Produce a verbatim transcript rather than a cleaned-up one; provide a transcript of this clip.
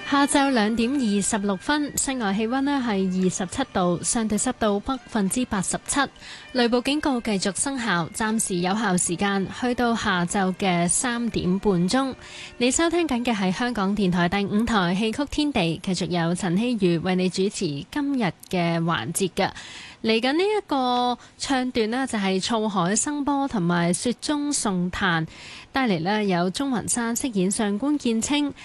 下晝兩點二十六分，室外氣溫呢係二十七度，相對濕度百分之八十七，雷暴警告繼續生效，暫時有效時間去到下晝嘅三點半鐘。你收聽緊嘅係香港電台第五台戲曲天地，繼續有陳希瑜為你主持今日嘅環節嘅。嚟緊呢一個唱段呢，就係醋海生波同埋雪中送炭，帶嚟呢有鍾雲山飾演上官建清。